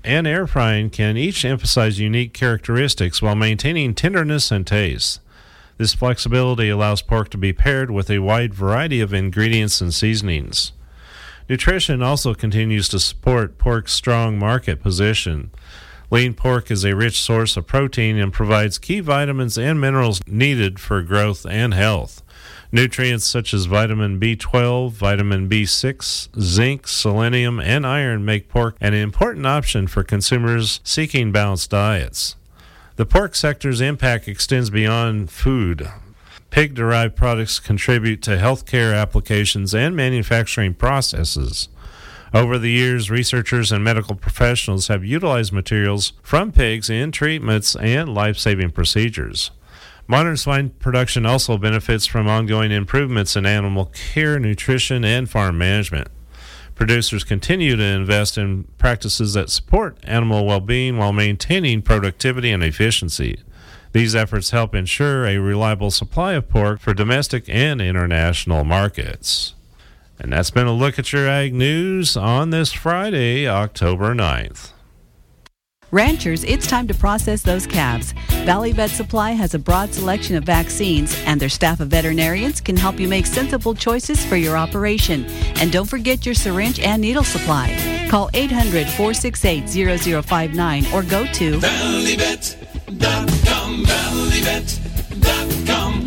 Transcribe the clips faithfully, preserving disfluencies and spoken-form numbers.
and air frying can each emphasize unique characteristics while maintaining tenderness and taste. This flexibility allows pork to be paired with a wide variety of ingredients and seasonings. Nutrition also continues to support pork's strong market position. Lean pork is a rich source of protein and provides key vitamins and minerals needed for growth and health. Nutrients such as vitamin B twelve, vitamin B six, zinc, selenium, and iron make pork an important option for consumers seeking balanced diets. The pork sector's impact extends beyond food. Pig-derived products contribute to healthcare applications and manufacturing processes. Over the years, researchers and medical professionals have utilized materials from pigs in treatments and life-saving procedures. Modern swine production also benefits from ongoing improvements in animal care, nutrition, and farm management. Producers continue to invest in practices that support animal well-being while maintaining productivity and efficiency. These efforts help ensure a reliable supply of pork for domestic and international markets. And that's been a look at your ag news on this Friday, October ninth. Ranchers, it's time to process those calves. Valley Vet Supply has a broad selection of vaccines, and their staff of veterinarians can help you make sensible choices for your operation. And don't forget your syringe and needle supply. Call eight hundred, four six eight, zero zero five nine or go to valley vet dot com, valley vet dot com.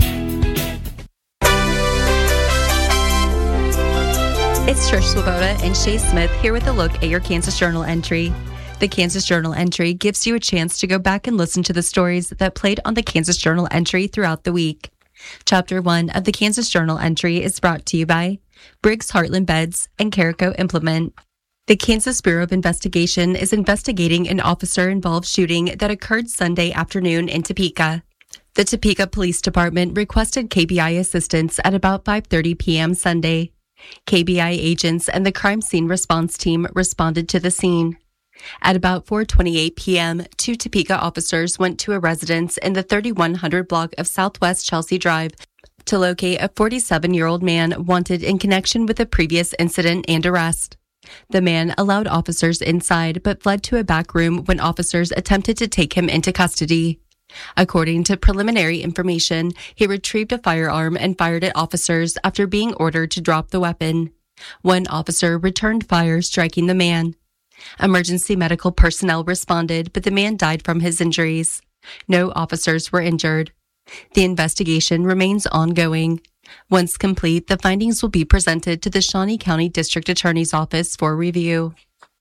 It's Trish Swoboda and Shay Smith here with a look at your Kansas Journal entry. The Kansas Journal entry gives you a chance to go back and listen to the stories that played on the Kansas Journal entry throughout the week. Chapter one of the Kansas Journal entry is brought to you by Briggs Heartland Beds and Carico Implement. The Kansas Bureau of Investigation is investigating an officer-involved shooting that occurred Sunday afternoon in Topeka. The Topeka Police Department requested K B I assistance at about five thirty p.m. Sunday. K B I agents and the crime scene response team responded to the scene. At about four twenty-eight p.m., two Topeka officers went to a residence in the thirty-one hundred block of Southwest Chelsea Drive to locate a forty-seven-year-old man wanted in connection with a previous incident and arrest. The man allowed officers inside but fled to a back room when officers attempted to take him into custody. According to preliminary information, he retrieved a firearm and fired at officers after being ordered to drop the weapon. One officer returned fire, striking the man. Emergency medical personnel responded, but the man died from his injuries. No officers were injured. The investigation remains ongoing. Once complete, the findings will be presented to the Shawnee County District Attorney's Office for review.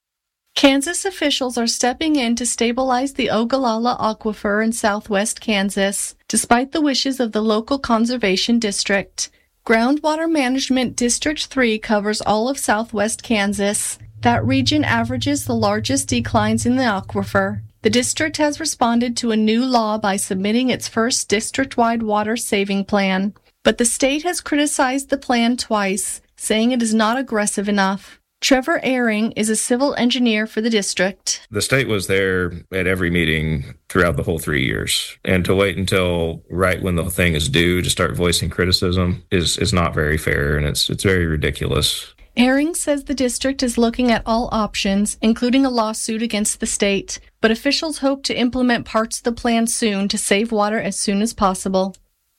Kansas officials are stepping in to stabilize the Ogallala Aquifer in southwest Kansas, despite the wishes of the local conservation district. Groundwater Management District three covers all of southwest Kansas. That region averages the largest declines in the aquifer. The district has responded to a new law by submitting its first district-wide water saving plan. But the state has criticized the plan twice, saying it is not aggressive enough. Trevor Ehring is a civil engineer for the district. The state was there at every meeting throughout the whole three years. And to wait until right when the thing is due to start voicing criticism is, is not very fair, and it's it's very ridiculous. Ehring says the district is looking at all options, including a lawsuit against the state, but officials hope to implement parts of the plan soon to save water as soon as possible.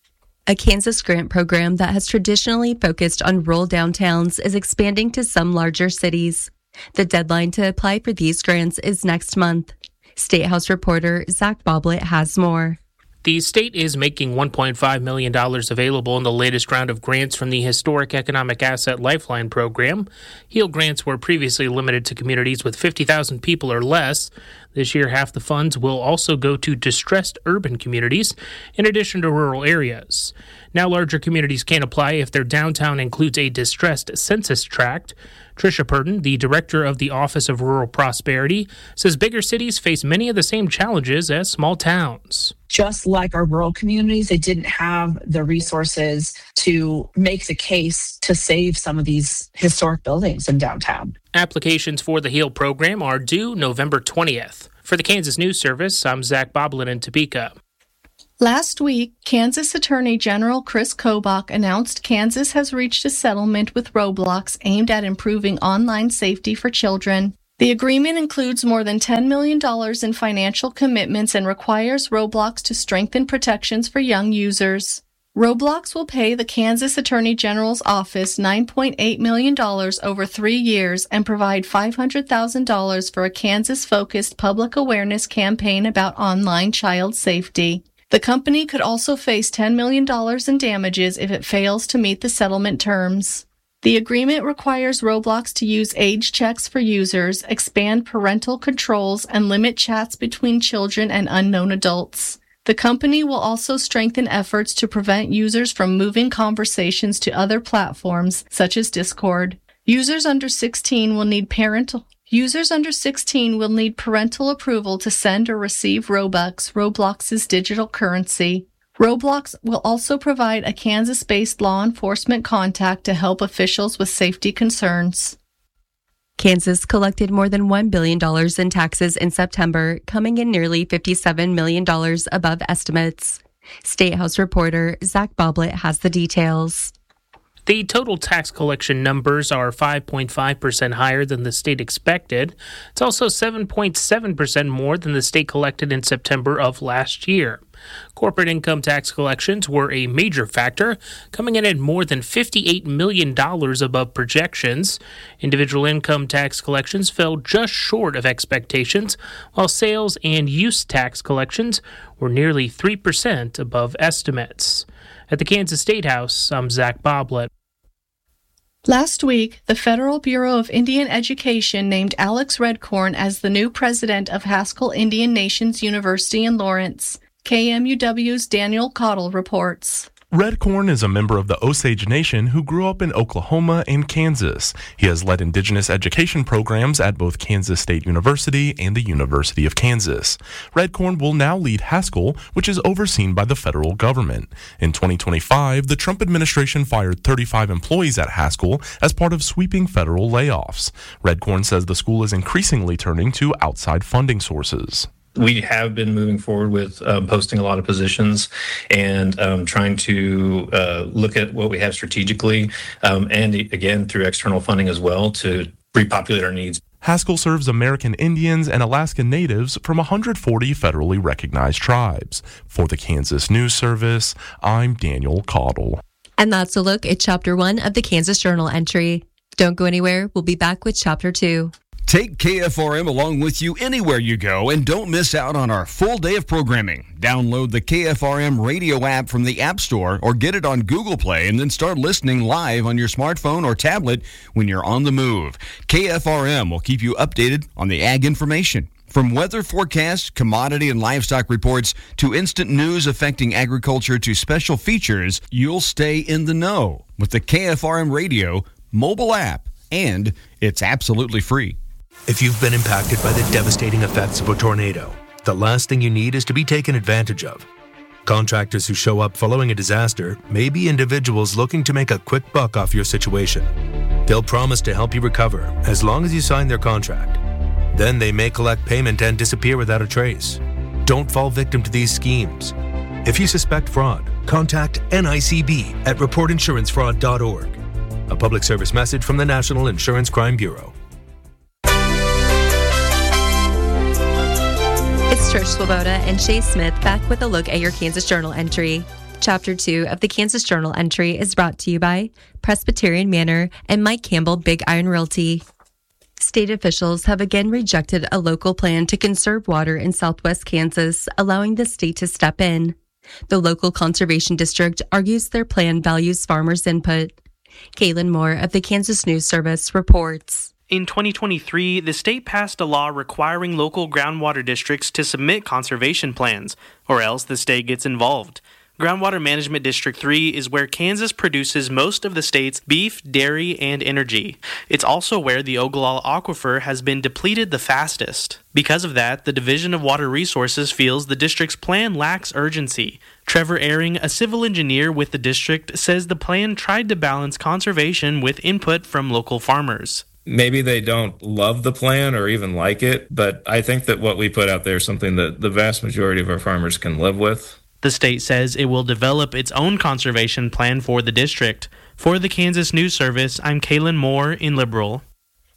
A Kansas grant program that has traditionally focused on rural downtowns is expanding to some larger cities. The deadline to apply for these grants is next month. State House reporter Zach Boblet has more. The state is making one point five million dollars available in the latest round of grants from the Historic Economic Asset Lifeline program. HEAL grants were previously limited to communities with fifty thousand people or less. This year, half the funds will also go to distressed urban communities, in addition to rural areas. Now, larger communities can apply if their downtown includes a distressed census tract. Tricia Purden, the director of the Office of Rural Prosperity, says bigger cities face many of the same challenges as small towns. Just like our rural communities, they didn't have the resources to make the case to save some of these historic buildings in downtown. Applications for the HEAL program are due November twentieth. For the Kansas News Service, I'm Zach Boblin in Topeka. Last week, Kansas Attorney General Chris Kobach announced Kansas has reached a settlement with Roblox aimed at improving online safety for children. The agreement includes more than ten million dollars in financial commitments and requires Roblox to strengthen protections for young users. Roblox will pay the Kansas Attorney General's office nine point eight million dollars over three years and provide five hundred thousand dollars for a Kansas-focused public awareness campaign about online child safety. The company could also face ten million dollars in damages if it fails to meet the settlement terms. The agreement requires Roblox to use age checks for users, expand parental controls, and limit chats between children and unknown adults. The company will also strengthen efforts to prevent users from moving conversations to other platforms, such as Discord. Users under sixteen will need parental Users under sixteen will need parental approval to send or receive Robux, Roblox's digital currency. Roblox will also provide a Kansas-based law enforcement contact to help officials with safety concerns. Kansas collected more than one billion dollars in taxes in September, coming in nearly fifty-seven million dollars above estimates. State House reporter Zach Boblet has the details. The total tax collection numbers are five point five percent higher than the state expected. It's also seven point seven percent more than the state collected in September of last year. Corporate income tax collections were a major factor, coming in at more than fifty-eight million dollars above projections. Individual income tax collections fell just short of expectations, while sales and use tax collections were nearly three percent above estimates. At the Kansas State House, I'm Zach Boblet. Last week, the Federal Bureau of Indian Education named Alex Redcorn as the new president of Haskell Indian Nations University in Lawrence. K M U W's Daniel Cottle reports. Redcorn is a member of the Osage Nation who grew up in Oklahoma and Kansas. He has led indigenous education programs at both Kansas State University and the University of Kansas. Redcorn will now lead Haskell, which is overseen by the federal government. In twenty twenty-five, the Trump administration fired thirty-five employees at Haskell as part of sweeping federal layoffs. Redcorn says the school is increasingly turning to outside funding sources. We have been moving forward with um, posting a lot of positions and um, trying to uh, look at what we have strategically um, and, again, through external funding as well to repopulate our needs. Haskell serves American Indians and Alaska Natives from one hundred forty federally recognized tribes. For the Kansas News Service, I'm Daniel Cottle. And that's a look at Chapter one of the Kansas Journal entry. Don't go anywhere. We'll be back with Chapter two. Take K F R M along with you anywhere you go and don't miss out on our full day of programming. Download the K F R M radio app from the App Store or get it on Google Play and then start listening live on your smartphone or tablet when you're on the move. K F R M will keep you updated on the ag information. From weather forecasts, commodity and livestock reports, to instant news affecting agriculture to special features, you'll stay in the know with the K F R M radio mobile app, and it's absolutely free. If you've been impacted by the devastating effects of a tornado, the last thing you need is to be taken advantage of. Contractors who show up following a disaster may be individuals looking to make a quick buck off your situation. They'll promise to help you recover as long as you sign their contract. Then they may collect payment and disappear without a trace. Don't fall victim to these schemes. If you suspect fraud, contact N I C B at report insurance fraud dot org. A public service message from the National Insurance Crime Bureau. It's Trish Swoboda and Shay Smith back with a look at your Kansas Journal entry. Chapter two of the Kansas Journal entry is brought to you by Presbyterian Manor and Mike Campbell Big Iron Realty. State officials have again rejected a local plan to conserve water in southwest Kansas, allowing the state to step in. The local conservation district argues their plan values farmers' input. Kaylin Moore of the Kansas News Service reports. In twenty twenty-three, the state passed a law requiring local groundwater districts to submit conservation plans, or else the state gets involved. Groundwater Management District three is where Kansas produces most of the state's beef, dairy, and energy. It's also where the Ogallala Aquifer has been depleted the fastest. Because of that, the Division of Water Resources feels the district's plan lacks urgency. Trevor Ehring, a civil engineer with the district, says the plan tried to balance conservation with input from local farmers. Maybe they don't love the plan or even like it, but I think that what we put out there is something that the vast majority of our farmers can live with. The state says it will develop its own conservation plan for the district. For the Kansas News Service, I'm Kaylin Moore in Liberal.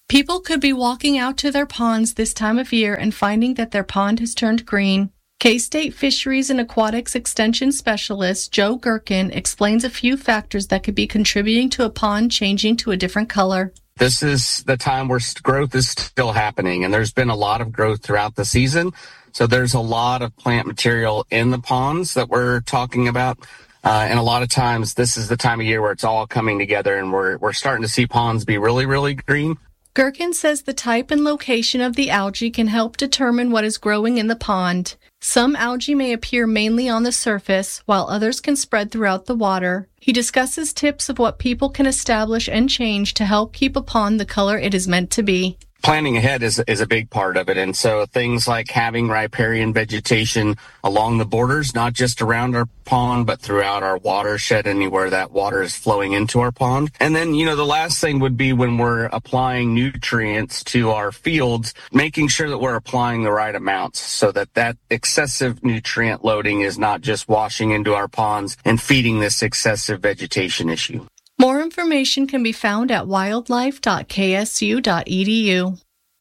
People could be walking out to their ponds this time of year and finding that their pond has turned green. K-State Fisheries and Aquatics Extension Specialist Joe Gherkin explains a few factors that could be contributing to a pond changing to a different color. This is the time where growth is still happening, and there's been a lot of growth throughout the season. So there's a lot of plant material in the ponds that we're talking about. Uh, and a lot of times this is the time of year where it's all coming together, and we're we're starting to see ponds be really, really green. Gherkin says the type and location of the algae can help determine what is growing in the pond. Some algae may appear mainly on the surface, while others can spread throughout the water. He discusses tips of what people can establish and change to help keep a pond the color it is meant to be. Planning ahead is is a big part of it. And so things like having riparian vegetation along the borders, not just around our pond, but throughout our watershed, anywhere that water is flowing into our pond. And then, you know, the last thing would be when we're applying nutrients to our fields, making sure that we're applying the right amounts so that that excessive nutrient loading is not just washing into our ponds and feeding this excessive vegetation issue. More information can be found at wildlife dot k s u dot e d u.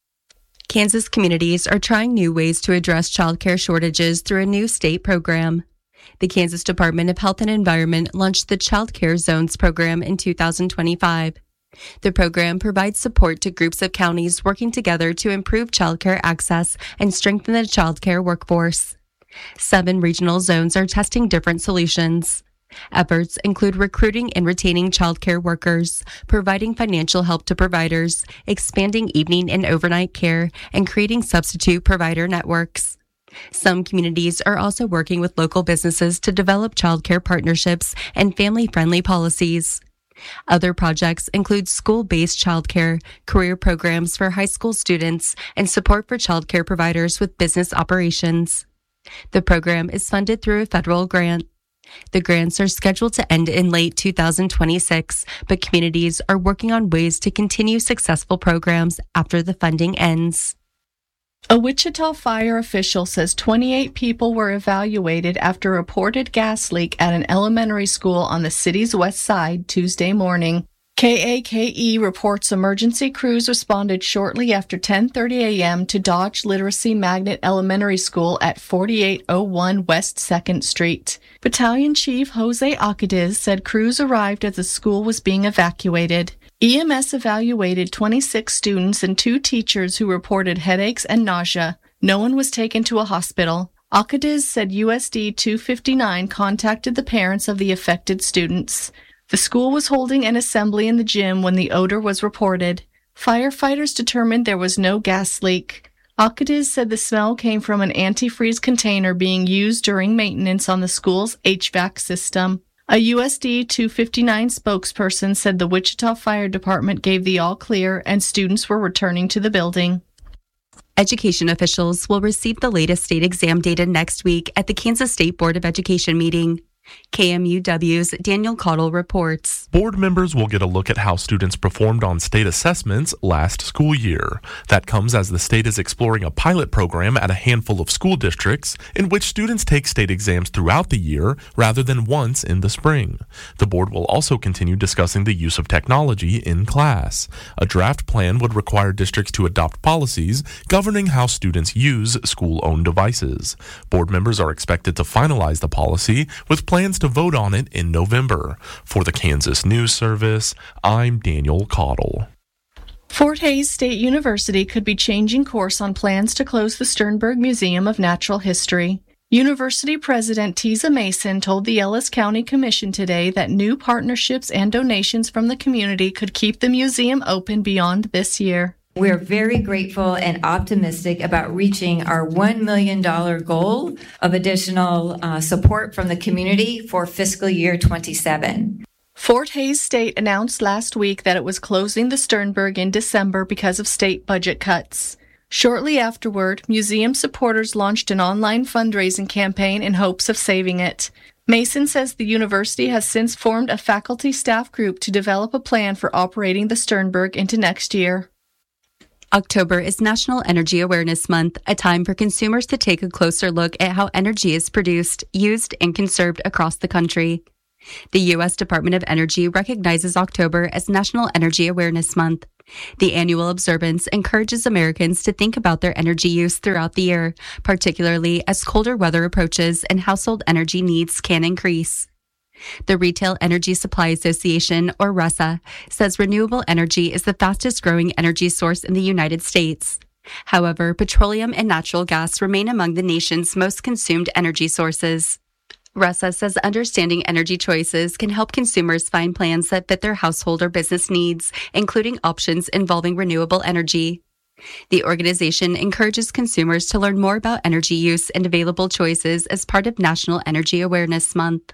Kansas communities are trying new ways to address childcare shortages through a new state program. The Kansas Department of Health and Environment launched the Child Care Zones program in two thousand twenty-five. The program provides support to groups of counties working together to improve childcare access and strengthen the childcare workforce. Seven regional zones are testing different solutions. Efforts include recruiting and retaining childcare workers, providing financial help to providers, expanding evening and overnight care, and creating substitute provider networks. Some communities are also working with local businesses to develop childcare partnerships and family-friendly policies. Other projects include school-based childcare, career programs for high school students, and support for childcare providers with business operations. The program is funded through a federal grant. The grants are scheduled to end in late two thousand twenty-six, but communities are working on ways to continue successful programs after the funding ends. A Wichita fire official says twenty-eight people were evaluated after a reported gas leak at an elementary school on the city's west side Tuesday morning. K A K E reports emergency crews responded shortly after ten thirty a.m. to Dodge Literacy Magnet Elementary School at forty-eight oh one West second Street. Battalion Chief Jose Acadiz said crews arrived as the school was being evacuated. E M S evaluated twenty-six students and two teachers who reported headaches and nausea. No one was taken to a hospital. Acadiz said U S D two fifty-nine contacted the parents of the affected students. The school was holding an assembly in the gym when the odor was reported. Firefighters determined there was no gas leak. Acadiz said the smell came from an antifreeze container being used during maintenance on the school's H V A C system. A U S D two fifty-nine spokesperson said the Wichita Fire Department gave the all clear and students were returning to the building. Education officials will receive the latest state exam data next week at the Kansas State Board of Education meeting. K M U W's Daniel Cottle reports. Board members will get a look at how students performed on state assessments last school year. That comes as the state is exploring a pilot program at a handful of school districts in which students take state exams throughout the year rather than once in the spring. The board will also continue discussing the use of technology in class. A draft plan would require districts to adopt policies governing how students use school-owned devices. Board members are expected to finalize the policy with plans to vote on it in November. For the Kansas News Service, I'm Daniel Cottle. Fort Hays State University could be changing course on plans to close the Sternberg Museum of Natural History. University President Tisa Mason told the Ellis County Commission today that new partnerships and donations from the community could keep the museum open beyond this year. We're very grateful and optimistic about reaching our one million dollars goal of additional uh, support from the community for fiscal year twenty-seven. Fort Hays State announced last week that it was closing the Sternberg in December because of state budget cuts. Shortly afterward, museum supporters launched an online fundraising campaign in hopes of saving it. Mason says the university has since formed a faculty staff group to develop a plan for operating the Sternberg into next year. October is National Energy Awareness Month, a time for consumers to take a closer look at how energy is produced, used, and conserved across the country. The U S Department of Energy recognizes October as National Energy Awareness Month. The annual observance encourages Americans to think about their energy use throughout the year, particularly as colder weather approaches and household energy needs can increase. The Retail Energy Supply Association, or RESA, says renewable energy is the fastest growing energy source in the United States. However, petroleum and natural gas remain among the nation's most consumed energy sources. RESA says understanding energy choices can help consumers find plans that fit their household or business needs, including options involving renewable energy. The organization encourages consumers to learn more about energy use and available choices as part of National Energy Awareness Month.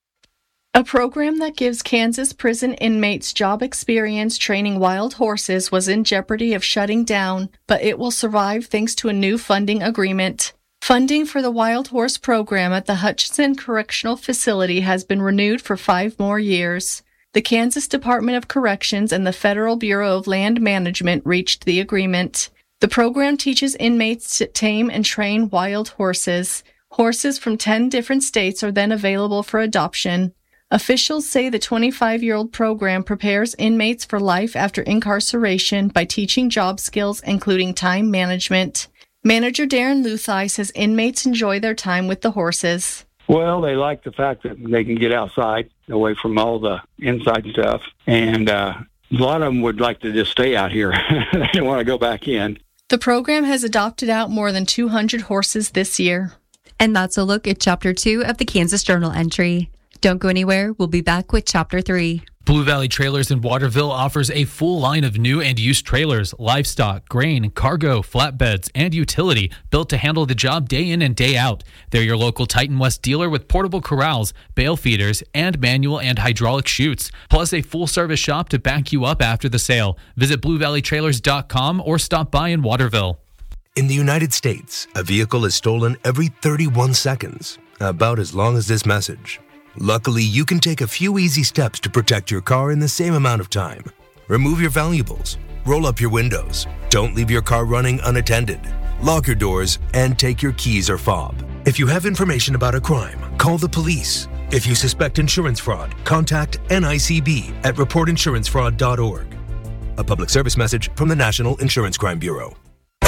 A program that gives Kansas prison inmates job experience training wild horses was in jeopardy of shutting down, but it will survive thanks to a new funding agreement. Funding for the Wild Horse program at the Hutchinson Correctional Facility has been renewed for five more years. The Kansas Department of Corrections and the Federal Bureau of Land Management reached the agreement. The program teaches inmates to tame and train wild horses. Horses from ten different states are then available for adoption. Officials say the twenty-five-year-old program prepares inmates for life after incarceration by teaching job skills, including time management. Manager Darren Luthai says inmates enjoy their time with the horses. Well, they like the fact that they can get outside, away from all the inside stuff. And uh, a lot of them would like to just stay out here. They don't want to go back in. The program has adopted out more than two hundred horses this year. And that's a look at Chapter two of the Kansas Journal entry. Don't go anywhere. We'll be back with Chapter three. Blue Valley Trailers in Waterville offers a full line of new and used trailers, livestock, grain, cargo, flatbeds, and utility built to handle the job day in and day out. They're your local Titan West dealer with portable corrals, bale feeders, and manual and hydraulic chutes, plus a full-service shop to back you up after the sale. Visit blue valley trailers dot com or stop by in Waterville. In the United States, a vehicle is stolen every thirty-one seconds, about as long as this message. Luckily, you can take a few easy steps to protect your car in the same amount of time. Remove your valuables, roll up your windows, don't leave your car running unattended, lock your doors, and take your keys or fob. If you have information about a crime, call the police. If you suspect insurance fraud, contact N I C B at report insurance fraud dot org. A public service message from the National Insurance Crime Bureau.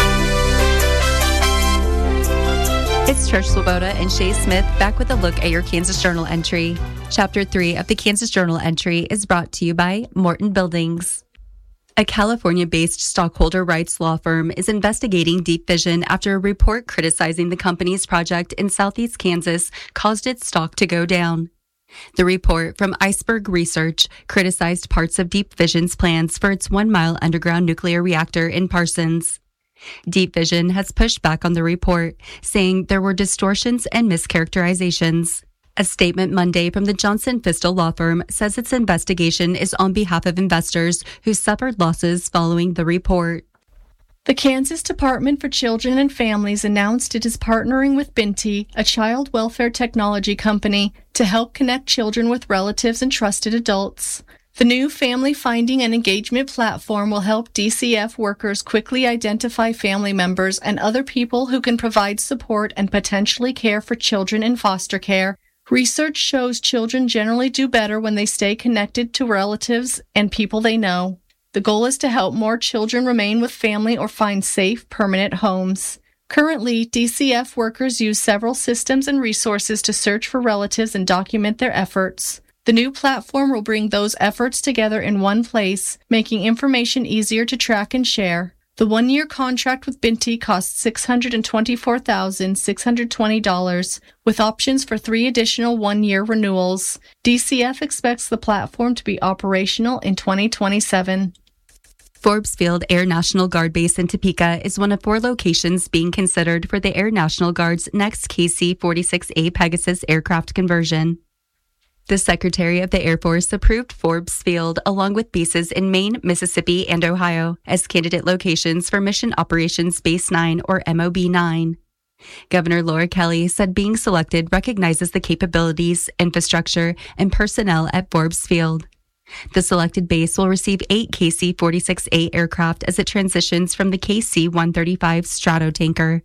It's Trish Swoboda and Shay Smith back with a look at your Kansas Journal entry. Chapter three of the Kansas Journal entry is brought to you by Morton Buildings. A California-based stockholder rights law firm is investigating Deep Vision after a report criticizing the company's project in southeast Kansas caused its stock to go down. The report from Iceberg Research criticized parts of Deep Vision's plans for its one-mile underground nuclear reactor in Parsons. Deep Vision has pushed back on the report, saying there were distortions and mischaracterizations. A statement Monday from the Johnson Fistel law firm says its investigation is on behalf of investors who suffered losses following the report. The Kansas Department for Children and Families announced it is partnering with Binti, a child welfare technology company, to help connect children with relatives and trusted adults. The new family finding and engagement platform will help D C F workers quickly identify family members and other people who can provide support and potentially care for children in foster care. Research shows children generally do better when they stay connected to relatives and people they know. The goal is to help more children remain with family or find safe, permanent homes. Currently, D C F workers use several systems and resources to search for relatives and document their efforts. The new platform will bring those efforts together in one place, making information easier to track and share. The one-year contract with Binti costs six hundred twenty-four thousand six hundred twenty dollars, with options for three additional one-year renewals. D C F expects the platform to be operational in twenty twenty-seven. Forbes Field Air National Guard Base in Topeka is one of four locations being considered for the Air National Guard's next K C forty-six A Pegasus aircraft conversion. The Secretary of the Air Force approved Forbes Field along with bases in Maine, Mississippi, and Ohio as candidate locations for Mission Operations Base nine or M O B nine. Governor Laura Kelly said being selected recognizes the capabilities, infrastructure, and personnel at Forbes Field. The selected base will receive eight K C forty-six A aircraft as it transitions from the K C one thirty-five Stratotanker.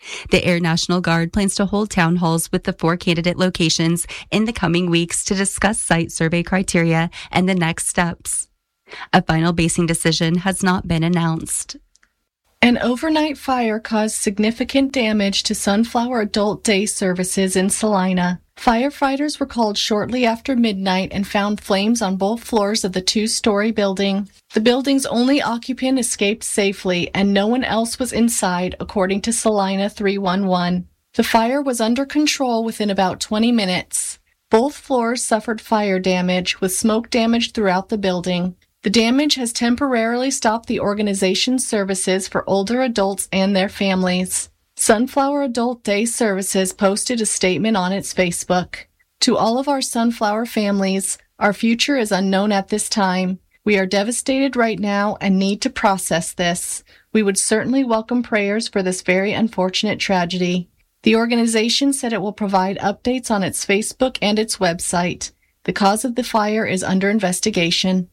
The Air National Guard plans to hold town halls with the four candidate locations in the coming weeks to discuss site survey criteria and the next steps. A final basing decision has not been announced. An overnight fire caused significant damage to Sunflower Adult Day Services in Salina. Firefighters were called shortly after midnight and found flames on both floors of the two-story building. The building's only occupant escaped safely, and no one else was inside, according to Salina three one one. The fire was under control within about twenty minutes. Both floors suffered fire damage, with smoke damage throughout the building. The damage has temporarily stopped the organization's services for older adults and their families. Sunflower Adult Day Services posted a statement on its Facebook. To all of our Sunflower families, our future is unknown at this time. We are devastated right now and need to process this. We would certainly welcome prayers for this very unfortunate tragedy. The organization said it will provide updates on its Facebook and its website. The cause of the fire is under investigation.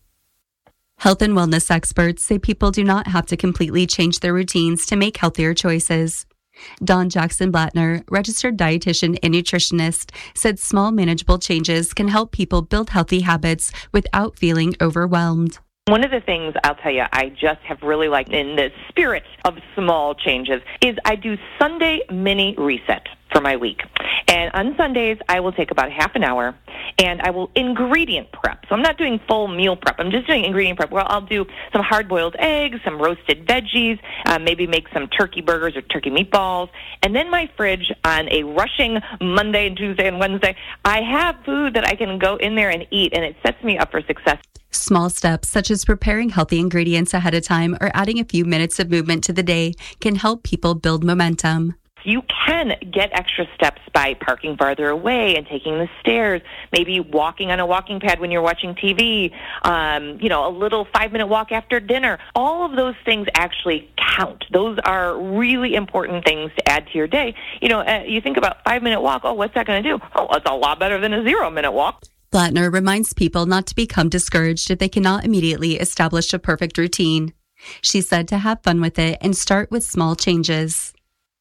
Health and wellness experts say people do not have to completely change their routines to make healthier choices. Dawn Jackson Blattner, registered dietitian and nutritionist, said small manageable changes can help people build healthy habits without feeling overwhelmed. One of the things I'll tell you I just have really liked in the spirit of small changes is I do Sunday mini reset for my week. And on Sundays, I will take about half an hour and I will ingredient prep. So I'm not doing full meal prep. I'm just doing ingredient prep where I'll do some hard-boiled eggs, some roasted veggies, uh, maybe make some turkey burgers or turkey meatballs. And then my fridge on a rushing Monday and Tuesday and Wednesday, I have food that I can go in there and eat, and it sets me up for success. Small steps such as preparing healthy ingredients ahead of time or adding a few minutes of movement to the day can help people build momentum. You can get extra steps by parking farther away and taking the stairs, maybe walking on a walking pad when you're watching T V, um, you know, a little five-minute walk after dinner. All of those things actually count. Those are really important things to add to your day. You know, uh, you think about five-minute walk, oh, what's that going to do? Oh, it's a lot better than a zero-minute walk. Blattner reminds people not to become discouraged if they cannot immediately establish a perfect routine. She said to have fun with it and start with small changes.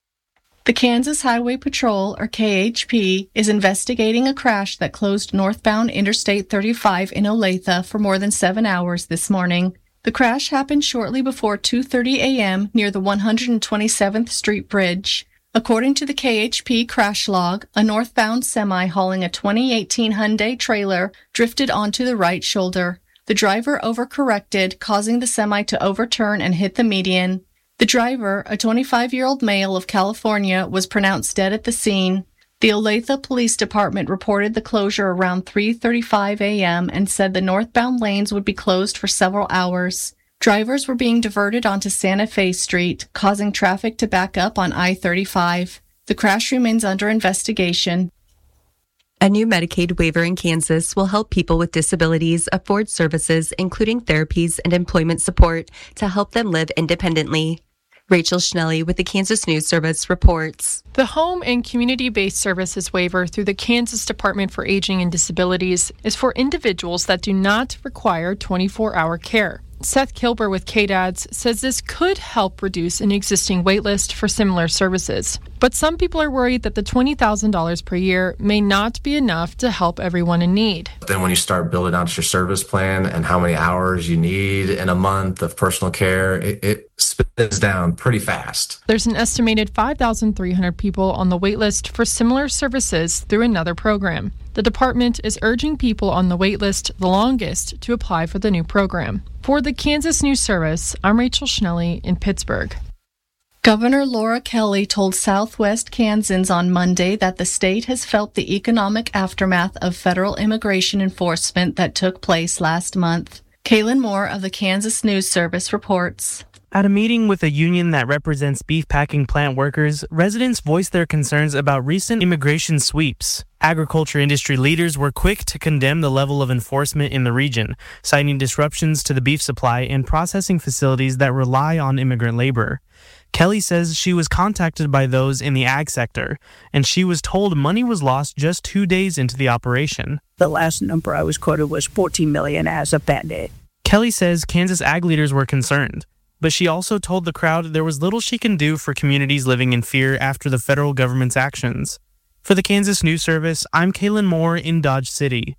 The Kansas Highway Patrol, or K H P, is investigating a crash that closed northbound Interstate thirty-five in Olathe for more than seven hours this morning. The crash happened shortly before two thirty a.m. near the one hundred twenty-seventh Street Bridge. According to the K H P crash log, a northbound semi hauling a twenty eighteen Hyundai trailer drifted onto the right shoulder. The driver overcorrected, causing the semi to overturn and hit the median. The driver, a twenty-five-year-old male of California, was pronounced dead at the scene. The Olathe Police Department reported the closure around three thirty-five a.m. and said the northbound lanes would be closed for several hours. Drivers were being diverted onto Santa Fe Street, causing traffic to back up on I thirty-five. The crash remains under investigation. A new Medicaid waiver in Kansas will help people with disabilities afford services, including therapies and employment support, to help them live independently. Rachel Schnelly with the Kansas News Service reports. The Home and Community-Based Services Waiver through the Kansas Department for Aging and Disabilities is for individuals that do not require twenty-four hour care. Seth Kilber with K D A D S says this could help reduce an existing wait list for similar services. But some people are worried that the twenty thousand dollars per year may not be enough to help everyone in need. Then when you start building out your service plan and how many hours you need in a month of personal care, it, it spins down pretty fast. There's an estimated five thousand three hundred people on the wait list for similar services through another program. The department is urging people on the wait list the longest to apply for the new program. For the Kansas News Service, I'm Rachel Schnelly in Pittsburgh. Governor Laura Kelly told Southwest Kansans on Monday that the state has felt the economic aftermath of federal immigration enforcement that took place last month. Kaylin Moore of the Kansas News Service reports. At a meeting with a union that represents beef packing plant workers, residents voiced their concerns about recent immigration sweeps. Agriculture industry leaders were quick to condemn the level of enforcement in the region, citing disruptions to the beef supply and processing facilities that rely on immigrant labor. Kelly says she was contacted by those in the ag sector, and she was told money was lost just two days into the operation. The last number I was quoted was fourteen million dollars as of that day. Kelly says Kansas ag leaders were concerned. but she also told the crowd there was little she can do for communities living in fear after the federal government's actions. For the Kansas News Service, I'm Kaylin Moore in Dodge City.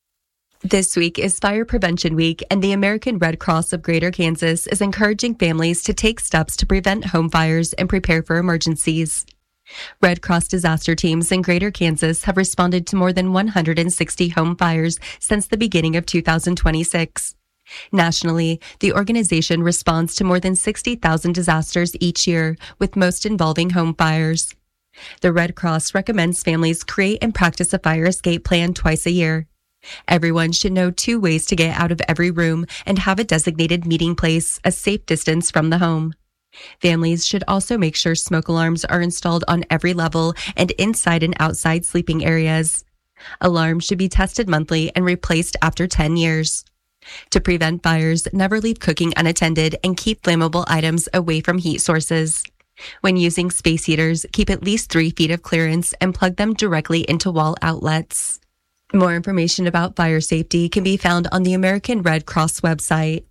This week is Fire Prevention Week, and the American Red Cross of Greater Kansas is encouraging families to take steps to prevent home fires and prepare for emergencies. Red Cross disaster teams in Greater Kansas have responded to more than one hundred sixty home fires since the beginning of two thousand twenty-six. Nationally, the organization responds to more than sixty thousand disasters each year, with most involving home fires. The Red Cross recommends families create and practice a fire escape plan twice a year. Everyone should know two ways to get out of every room and have a designated meeting place a safe distance from the home. Families should also make sure smoke alarms are installed on every level and inside and outside sleeping areas. Alarms should be tested monthly and replaced after ten years. To prevent fires, never leave cooking unattended and keep flammable items away from heat sources. When using space heaters, keep at least three feet of clearance and plug them directly into wall outlets. More information about fire safety can be found on the American Red Cross website.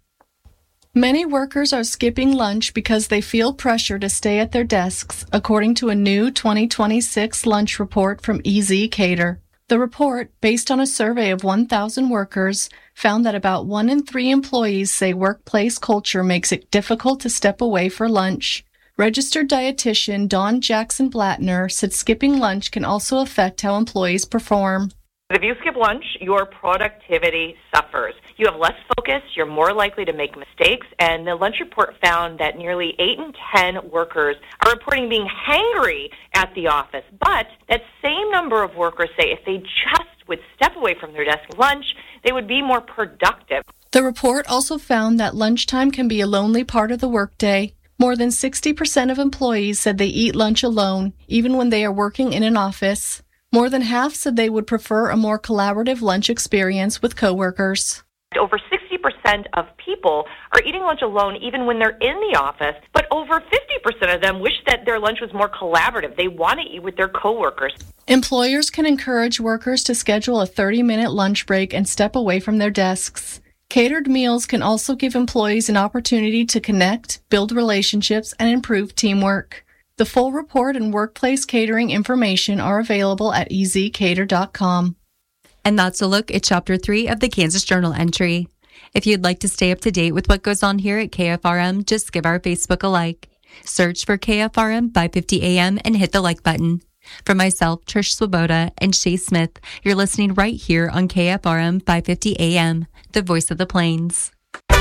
Many workers are skipping lunch because they feel pressure to stay at their desks, according to a new twenty twenty-six lunch report from E Z Cater. The report, based on a survey of one thousand workers, found that about one in three employees say workplace culture makes it difficult to step away for lunch. Registered dietitian Dawn Jackson Blattner said skipping lunch can also affect how employees perform. If you skip lunch, your productivity suffers. You have less focus, you're more likely to make mistakes, and the lunch report found that nearly eight in ten workers are reporting being hangry at the office. But that same number of workers say if they just would step away from their desk at lunch, they would be more productive. The report also found that lunchtime can be a lonely part of the workday. More than sixty percent of employees said they eat lunch alone, even when they are working in an office. More than half said they would prefer a more collaborative lunch experience with coworkers. Over sixty percent of people are eating lunch alone even when they're in the office, but over fifty percent of them wish that their lunch was more collaborative. They want to eat with their coworkers. Employers can encourage workers to schedule a thirty-minute lunch break and step away from their desks. Catered meals can also give employees an opportunity to connect, build relationships, and improve teamwork. The full report and workplace catering information are available at e z cater dot com. And that's a look at Chapter three of the Kansas Journal entry. If you'd like to stay up to date with what goes on here at K F R M, just give our Facebook a like. Search for K F R M five fifty A M and hit the like button. For myself, Trish Swoboda, and Shay Smith, you're listening right here on K F R M five fifty A M, the voice of the Plains.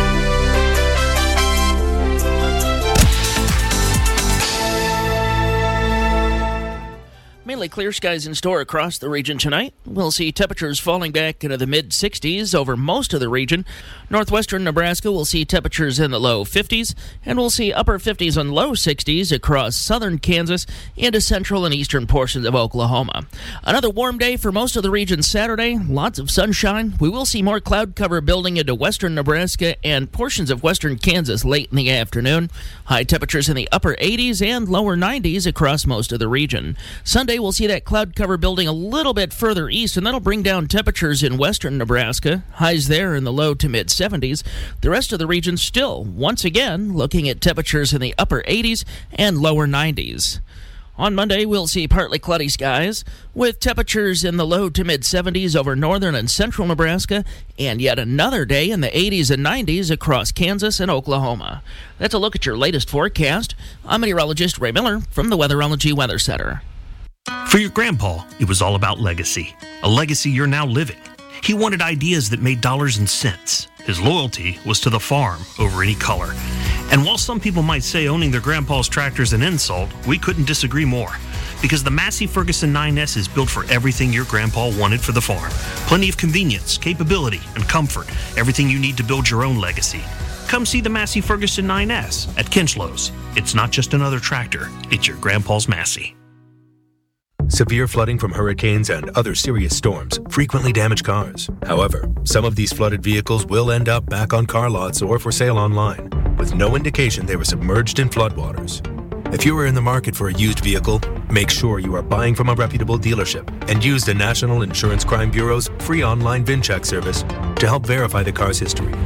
Mainly clear skies in store across the region tonight. We'll see temperatures falling back into the mid sixties over most of the region. Northwestern Nebraska will see temperatures in the low fifties, and we'll see upper fifties and low sixties across southern Kansas into central and eastern portions of Oklahoma. Another warm day for most of the region Saturday. Lots of sunshine. We will see more cloud cover building into western Nebraska and portions of western Kansas late in the afternoon. High temperatures in the upper eighties and lower nineties across most of the region. Sunday, we'll see that cloud cover building a little bit further east, and that'll bring down temperatures in western Nebraska. Highs there in the low to mid seventies. The rest of the region still, once again, looking at temperatures in the upper eighties and lower nineties. On Monday, we'll see partly cloudy skies with temperatures in the low to mid seventies over northern and central Nebraska, and yet another day in the eighties and nineties across Kansas and Oklahoma. That's a look at your latest forecast. I'm meteorologist Ray Miller from the Weatherology Weather Center. For your grandpa, it was all about legacy, a legacy you're now living. He wanted ideas that made dollars and cents. His loyalty was to the farm over any color. And while some people might say owning their grandpa's tractor is an insult, we couldn't disagree more. Because the Massey Ferguson nine S is built for everything your grandpa wanted for the farm. Plenty of convenience, capability, and comfort. Everything you need to build your own legacy. Come see the Massey Ferguson nine S at Kinchlows. It's not just another tractor, it's your grandpa's Massey. Severe flooding from hurricanes and other serious storms frequently damage cars. However, some of these flooded vehicles will end up back on car lots or for sale online, with no indication they were submerged in floodwaters. If you are in the market for a used vehicle, make sure you are buying from a reputable dealership and use the National Insurance Crime Bureau's free online VIN check service to help verify the car's history.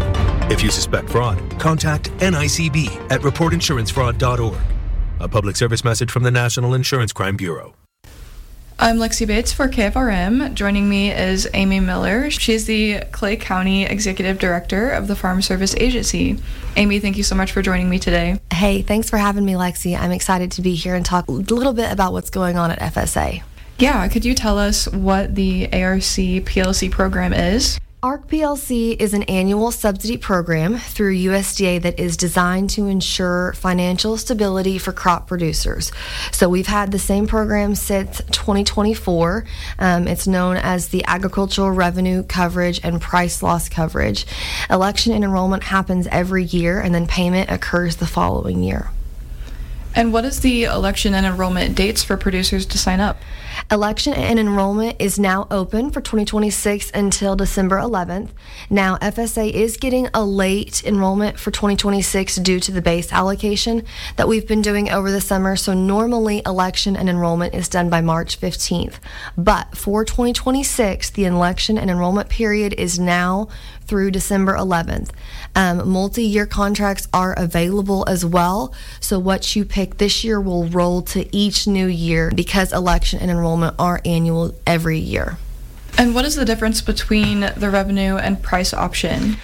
If you suspect fraud, contact N I C B at report insurance fraud dot org. A public service message from the National Insurance Crime Bureau. I'm Lexi Bates for K F R M. Joining me is Amy Miller. She's the Clay County Executive Director of the Farm Service Agency. Amy, thank you so much for joining me today. Hey, thanks for having me, Lexi. I'm excited to be here and talk a little bit about what's going on at F S A. Yeah, could you tell us what the A R C P L C program is? A R C P L C is an annual subsidy program through U S D A that is designed to ensure financial stability for crop producers. So we've had the same program since twenty twenty-four. Um, it's known as the Agricultural Revenue Coverage and Price Loss Coverage. Election and enrollment happens every year, and then payment occurs the following year. And what is the election and enrollment dates for producers to sign up? Election and enrollment is now open for twenty twenty-six until December eleventh. Now, F S A is getting a late enrollment for twenty twenty-six due to the base allocation that we've been doing over the summer. So normally election and enrollment is done by March fifteenth. But for twenty twenty-six, the election and enrollment period is now through December eleventh. Um, multi-year contracts are available as well. So what you pick this year will roll to each new year because election and enrollment are annual every year. And what is the difference between the revenue and price option?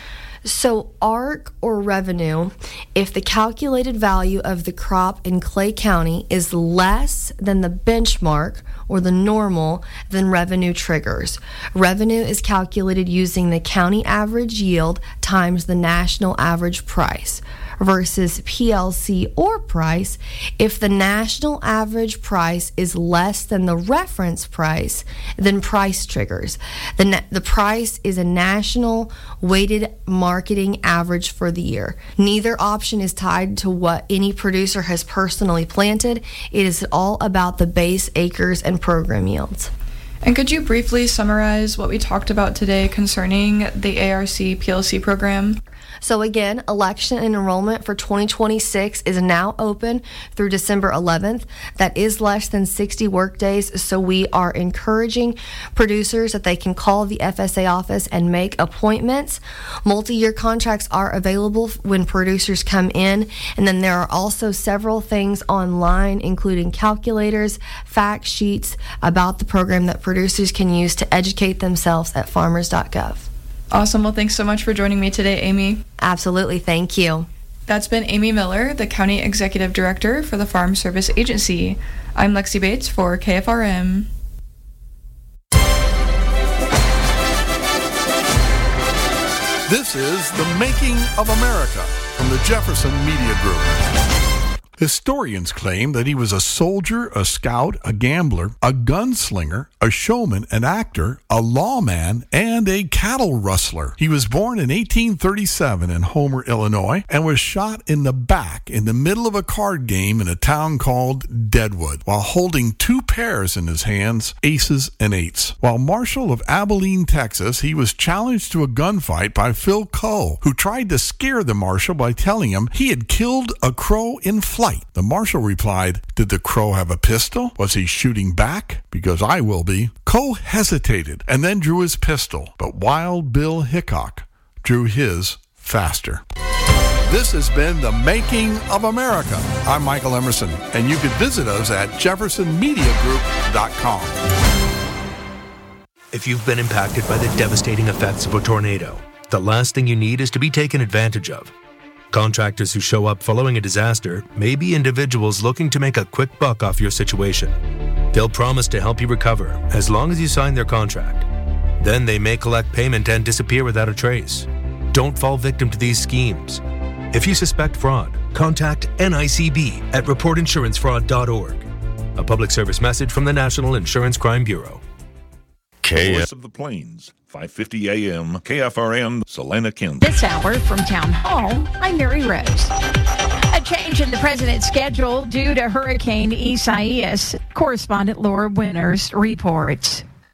So A R C or revenue, if the calculated value of the crop in Clay County is less than the benchmark or the normal, then revenue triggers. Revenue is calculated using the county average yield times the national average price versus P L C or price. If the national average price is less than the reference price, then price triggers. The, na- the price is a national weighted marketing average for the year. Neither option is tied to what any producer has personally planted. It is all about the base acres and program yields. And could you briefly summarize what we talked about today concerning the A R C P L C program? So again, election and enrollment for twenty twenty-six is now open through December eleventh. That is less than sixty work days, so we are encouraging producers that they can call the F S A office and make appointments. Multi-year contracts are available when producers come in, and then there are also several things online, including calculators, fact sheets about the program that producers can use to educate themselves at farmers dot gov. Awesome. Well, thanks so much for joining me today, Amy. Absolutely. Thank you. That's been Amy Miller, the County Executive Director for the Farm Service Agency. I'm Lexi Bates for K F R M. This is The Making of America from the Jefferson Media Group. Historians claim that he was a soldier, a scout, a gambler, a gunslinger, a showman, an actor, a lawman, and a cattle rustler. He was born in eighteen thirty-seven in Homer, Illinois, and was shot in the back in the middle of a card game in a town called Deadwood, while holding two pairs in his hands, aces and eights. While Marshal of Abilene, Texas, he was challenged to a gunfight by Phil Coe, who tried to scare the marshal by telling him he had killed a crow in flight. The marshal replied, "Did the crow have a pistol? Was he shooting back? Because I will be." Coe hesitated and then drew his pistol, but Wild Bill Hickok drew his faster. This has been The Making of America. I'm Michael Emerson, and you can visit us at jefferson media group dot com. If you've been impacted by the devastating effects of a tornado, the last thing you need is to be taken advantage of. Contractors who show up following a disaster may be individuals looking to make a quick buck off your situation. They'll promise to help you recover as long as you sign their contract. Then they may collect payment and disappear without a trace. Don't fall victim to these schemes. If you suspect fraud, contact N I C B at report insurance fraud dot org. A public service message from the National Insurance Crime Bureau. K Voice of the Plains, five fifty A M, K F R M, Salina, Kansas. This hour from Town Hall, I'm Mary Rose. A change in the president's schedule due to Hurricane Isaias. Correspondent Laura Winters reports.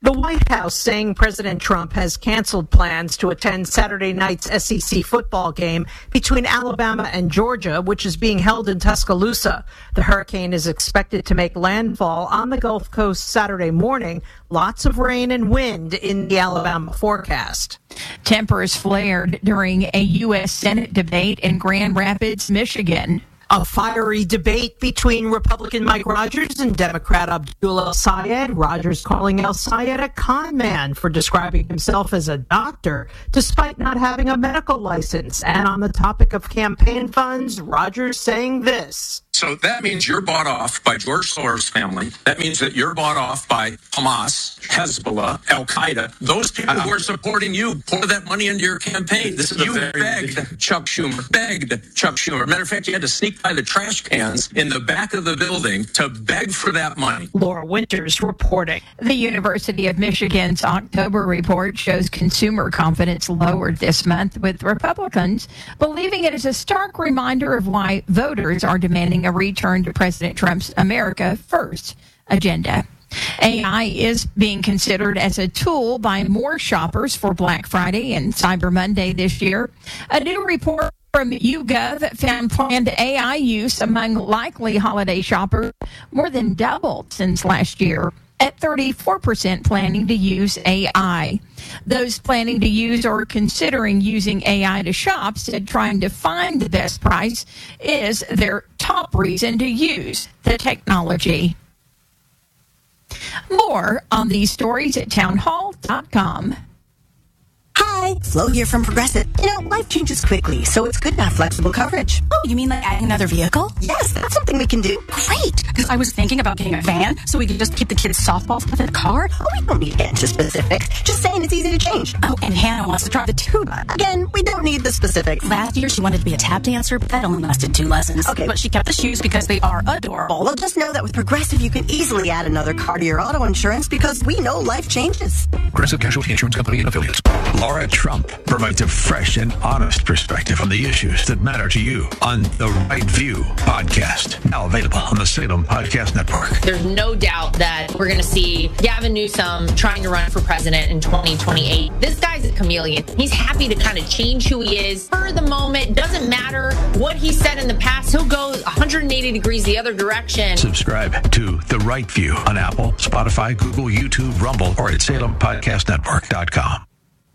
The White House saying President Trump has canceled plans to attend Saturday night's S E C football game between Alabama and Georgia, which is being held in Tuscaloosa. The hurricane is expected to make landfall on the Gulf Coast Saturday morning. Lots of rain and wind in the Alabama forecast. Tempers flared during a U S Senate debate in Grand Rapids, Michigan. A fiery debate between Republican Mike Rogers and Democrat Abdul El-Sayed. Rogers calling El-Sayed a con man for describing himself as a doctor, despite not having a medical license. And on the topic of campaign funds, Rogers saying this. So that means you're bought off by George Soros' family. That means that you're bought off by Hamas, Hezbollah, Al-Qaeda. Those people who are supporting you pour that money into your campaign. This is you begged big... Chuck Schumer, begged Chuck Schumer. Matter of fact, you had to sneak by the trash cans in the back of the building to beg for that money. Laura Winters reporting. The University of Michigan's October report shows consumer confidence lowered this month, with Republicans believing it is a stark reminder of why voters are demanding a return to President Trump's America First agenda. A I is being considered as a tool by more shoppers for Black Friday and Cyber Monday this year. A new report from YouGov found planned A I use among likely holiday shoppers more than doubled since last year, at thirty-four percent planning to use A I. Those planning to use or considering using A I to shop said trying to find the best price is their top reason to use the technology. More on these stories at townhall dot com. Hi, Flo here from Progressive. You know, life changes quickly, so it's good to have flexible coverage. Oh, you mean like adding another vehicle? Yes, that's something we can do. Great, because I was thinking about getting a van so we could just keep the kids' softball stuff in the car. Oh, we don't need to get into specifics. Just saying it's easy to change. Oh, and Hannah wants to drive the tuba. Again, we don't need the specifics. Last year, she wanted to be a tap dancer, but that only lasted two lessons. Okay. But she kept the shoes because they are adorable. Well, just know that with Progressive, you can easily add another car to your auto insurance because we know life changes. Progressive Casualty Insurance Company and Affiliates. Laura Trump provides a fresh and honest perspective on the issues that matter to you on the Right View podcast. Now available on the Salem Podcast Network. There's no doubt that we're going to see Gavin Newsom trying to run for president in twenty twenty-eight. This guy's a chameleon. He's happy to kind of change who he is for the moment. Doesn't matter what he said in the past. He'll go one hundred eighty degrees the other direction. Subscribe to The Right View on Apple, Spotify, Google, YouTube, Rumble, or at salem podcast network dot com.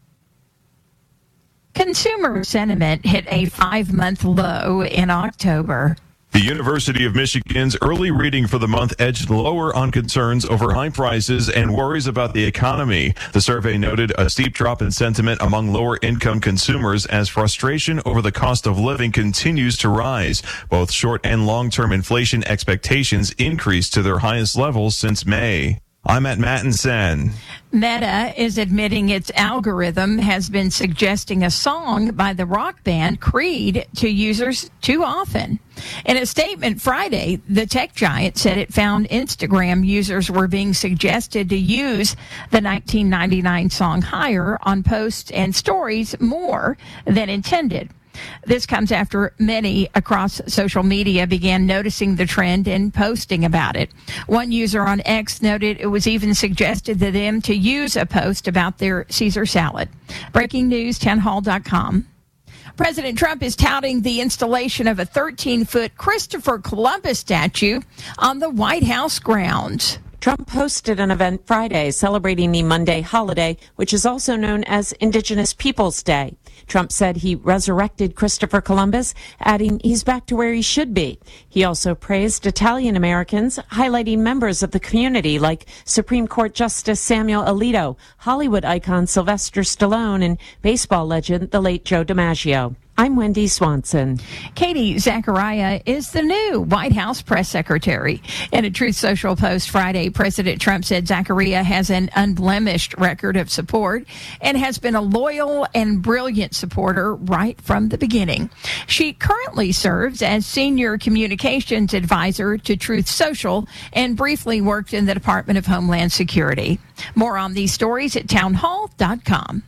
Consumer sentiment hit a five-month low in October. The University of Michigan's early reading for the month edged lower on concerns over high prices and worries about the economy. The survey noted a steep drop in sentiment among lower-income consumers as frustration over the cost of living continues to rise. Both short- and long-term inflation expectations increased to their highest levels since May. I'm at Matt and Sen. Meta is admitting its algorithm has been suggesting a song by the rock band Creed to users too often. In a statement Friday, the tech giant said it found Instagram users were being suggested to use the nineteen ninety-nine song Higher on posts and stories more than intended. This comes after many across social media began noticing the trend and posting about it. One user on X noted it was even suggested to them to use a post about their Caesar salad. Breaking news, townhall dot com. President Trump is touting the installation of a thirteen-foot Christopher Columbus statue on the White House grounds. Trump hosted an event Friday celebrating the Monday holiday, which is also known as Indigenous Peoples Day. Trump said he resurrected Christopher Columbus, adding he's back to where he should be. He also praised Italian Americans, highlighting members of the community like Supreme Court Justice Samuel Alito, Hollywood icon Sylvester Stallone, and baseball legend the late Joe DiMaggio. I'm Wendy Swanson. Katie Zachariah is the new White House press secretary. In a Truth Social post Friday, President Trump said Zachariah has an unblemished record of support and has been a loyal and brilliant supporter right from the beginning. She currently serves as senior communications advisor to Truth Social and briefly worked in the Department of Homeland Security. More on these stories at townhall dot com.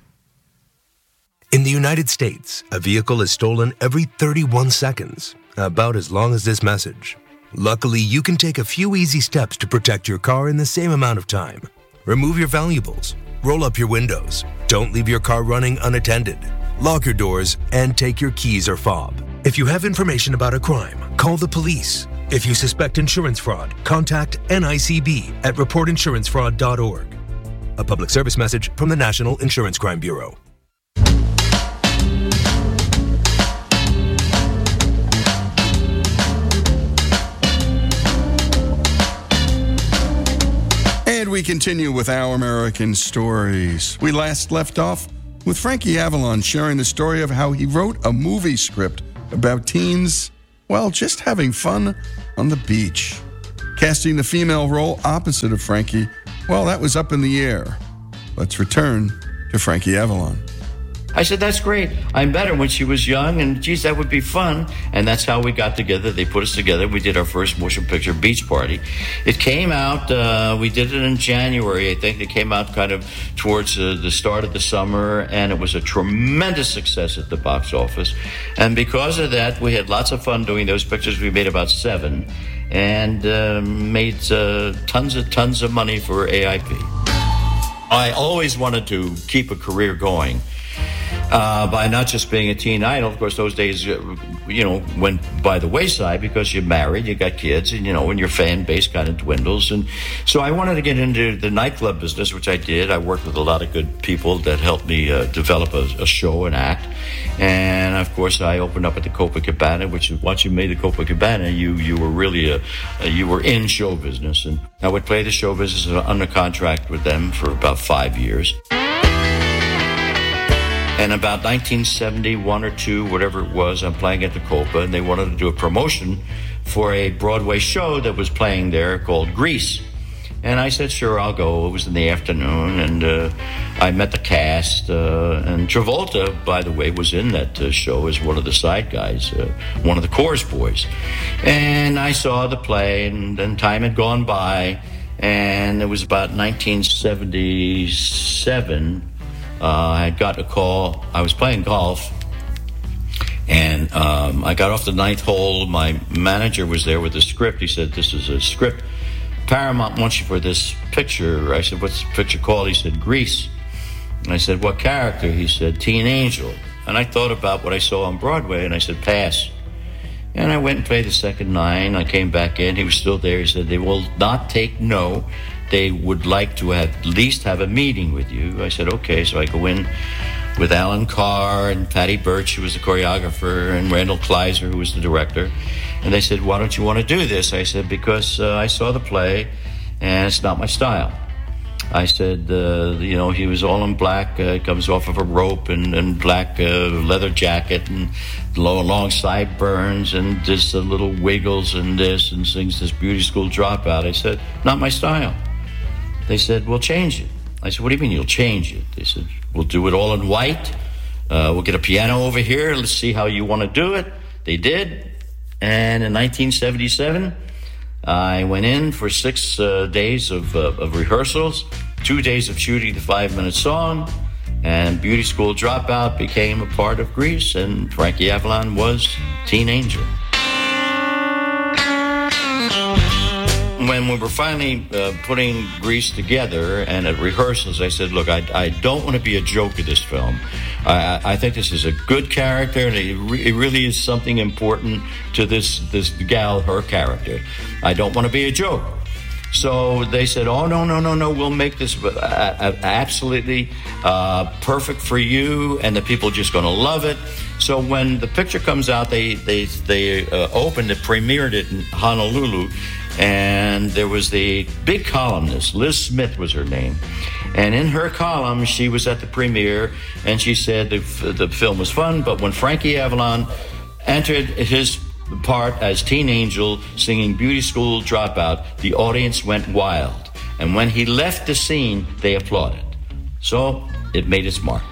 In the United States, a vehicle is stolen every thirty-one seconds, about as long as this message. Luckily, you can take a few easy steps to protect your car in the same amount of time. Remove your valuables. Roll up your windows. Don't leave your car running unattended. Lock your doors and take your keys or fob. If you have information about a crime, call the police. If you suspect insurance fraud, contact N I C B at report insurance fraud dot org. A public service message from the National Insurance Crime Bureau. And we continue with Our American Stories. We last left off with Frankie Avalon sharing the story of how he wrote a movie script about teens, well, just having fun on the beach. Casting the female role opposite of Frankie, well, that was up in the air. Let's return to Frankie Avalon. I said, that's great. I met her when she was young, and geez, that would be fun. And that's how we got together. They put us together. We did our first motion picture beach party. It came out, uh, we did it in January, I think. It came out kind of towards uh, the start of the summer, and it was a tremendous success at the box office. And because of that, we had lots of fun doing those pictures. We made about seven, and uh, made uh, tons of, tons of money for A I P. I always wanted to keep a career going. Uh, by not just being a teen idol. Of course, those days, uh, you know, went by the wayside because you're married, you got kids, and, you know, and your fan base kind of dwindles. And so I wanted to get into the nightclub business, which I did. I worked with a lot of good people that helped me uh, develop a, a show and act. And, of course, I opened up at the Copacabana, which once you made the Copacabana, you, you were really, a, a, you were in show business. And I would play the show business under contract with them for about five years. And about nineteen seventy-one or two, whatever it was, I'm playing at the Copa, and they wanted to do a promotion for a Broadway show that was playing there called Grease. And I said, sure, I'll go. It was in the afternoon, and uh, I met the cast. Uh, and Travolta, by the way, was in that uh, show as one of the side guys, uh, one of the chorus boys. And I saw the play, and then time had gone by, and it was about nineteen seventy-seven. Uh, I got a call. I was playing golf, and um, I got off the ninth hole. My manager was there with the script. He said, this is a script. Paramount wants you for this picture. I said, what's the picture called? He said, Grease. And I said, what character? He said, Teen Angel. And I thought about what I saw on Broadway, and I said, pass. And I went and played the second nine. I came back in. He was still there. He said, they will not take no. They would like to have, at least have a meeting with you. I said, okay. So I go in with Alan Carr and Patty Birch, who was the choreographer, and Randall Kleiser, who was the director. And they said, why don't you want to do this? I said, because uh, I saw the play, and it's not my style. I said, uh, you know, he was all in black, uh, comes off of a rope, and, and black uh, leather jacket, and long, long sideburns, and just a little wiggles and this, and sings this Beauty School Dropout. I said, not my style. They said, we'll change it. I said, what do you mean you'll change it? They said, we'll do it all in white. Uh, we'll get a piano over here. Let's see how you want to do it. They did. And in nineteen seventy-seven, I went in for six uh, days of, uh, of rehearsals, two days of shooting the five-minute song, and Beauty School Dropout became a part of Grease, and Frankie Avalon was Teen Angel. When we were finally uh, putting Grease together and at rehearsals, I said, look, I, I don't want to be a joke of this film. I, I think this is a good character, and it, re- it really is something important to this, this gal, her character. I don't want to be a joke. So they said, oh, no, no, no, no, we'll make this absolutely uh, perfect for you, and the people are just going to love it. So when the picture comes out, they, they, they uh, opened it, premiered it in Honolulu, and there was the big columnist, Liz Smith was her name. And in her column, she was at the premiere, and she said the, the film was fun, but when Frankie Avalon entered his part as Teen Angel singing Beauty School Dropout, the audience went wild. And when he left the scene, they applauded. So it made its mark.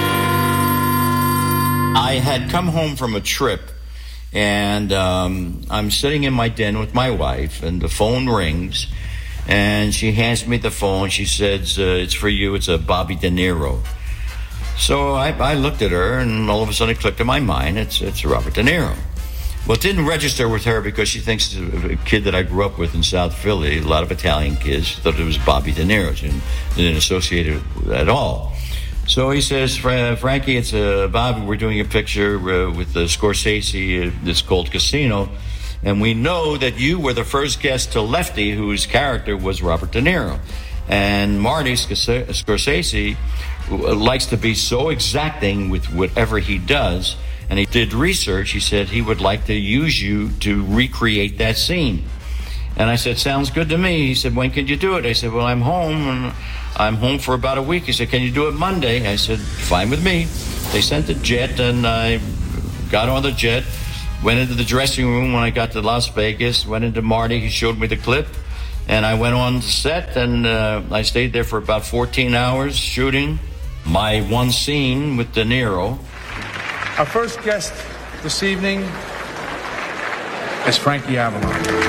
I had come home from a trip, and um, I'm sitting in my den with my wife, and the phone rings, and she hands me the phone. She says, uh, it's for you. It's a Bobby De Niro. So I, I looked at her, and all of a sudden it clicked in my mind. It's, it's Robert De Niro. Well, it didn't register with her because she thinks it's a kid that I grew up with in South Philly, a lot of Italian kids. She thought it was Bobby De Niro. She didn't, didn't associate it at all. So he says, Frankie, it's uh, Bobby, we're doing a picture uh, with uh, Scorsese. Uh, it's called Casino. And we know that you were the first guest to Lefty, whose character was Robert De Niro. And Marty Scorsese likes to be so exacting with whatever he does. And he did research. He said he would like to use you to recreate that scene. And I said, sounds good to me. He said, when can you do it? I said, well, I'm home, and I'm home for about a week. He said, can you do it Monday? I said, fine with me. They sent a jet, and I got on the jet, went into the dressing room when I got to Las Vegas, went into Marty. He showed me the clip, and I went on the set, and uh, I stayed there for about fourteen hours shooting my one scene with De Niro. Our first guest this evening is Frankie Avalon.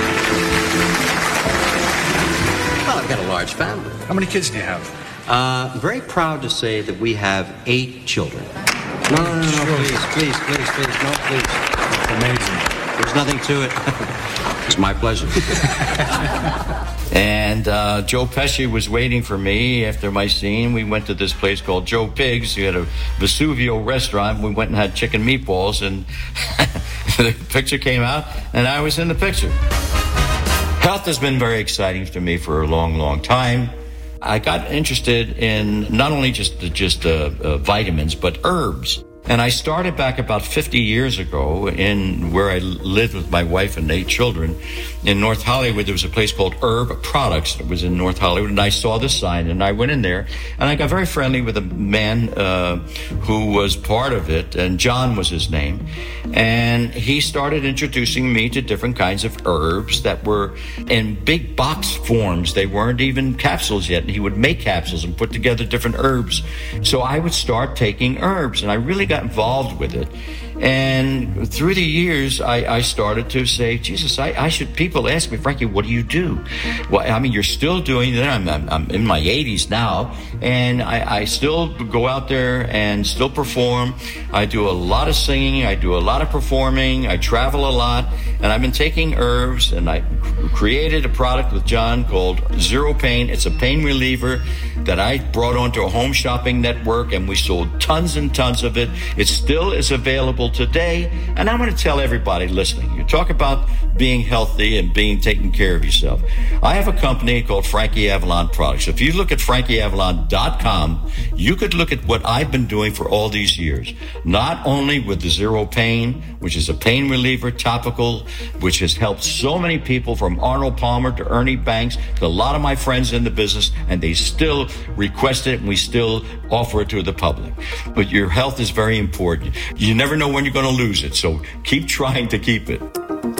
Well, I've got a large family. How many kids do you have? Uh, I'm very proud to say that we have eight children. No, no, no, no, please, please, please, please, no, please. That's amazing. There's nothing to it. It's my pleasure. And uh, Joe Pesci was waiting for me after my scene. We went to this place called Joe Pig's. We had a Vesuvio restaurant. We went and had chicken meatballs, and the picture came out, and I was in the picture. Health has been very exciting to me for a long, long time. I got interested in not only just just uh, uh, vitamins, but herbs. And I started back about fifty years ago in where I lived with my wife and eight children in North Hollywood. There was a place called Herb Products. It was in North Hollywood, and I saw the sign, and I went in there, and I got very friendly with a man uh, who was part of it, and John was his name. And he started introducing me to different kinds of herbs that were in big box forms. They weren't even capsules yet. And he would make capsules and put together different herbs. So I would start taking herbs, and I really got involved with it. And through the years, I, I started to say, Jesus, I, I should, people ask me, Frankie, what do you do? Well, I mean, you're still doing it. I'm, I'm, I'm in my eighties now, and I, I still go out there and still perform. I do a lot of singing. I do a lot of performing. I travel a lot, and I've been taking herbs, and I created a product with John called Zero Pain. It's a pain reliever that I brought onto a home shopping network, and we sold tons and tons of it. It still is available today, and I'm going to tell everybody listening, you talk about being healthy and being taken care of yourself. I have a company called Frankie Avalon Products. If you look at frankie avalon dot com, you could look at what I've been doing for all these years, not only with the Zero Pain, which is a pain reliever topical, which has helped so many people from Arnold Palmer to Ernie Banks to a lot of my friends in the business, and they still request it, and we still offer it to the public. But your health is very important. You never know when you're going to lose it, so keep trying to keep it.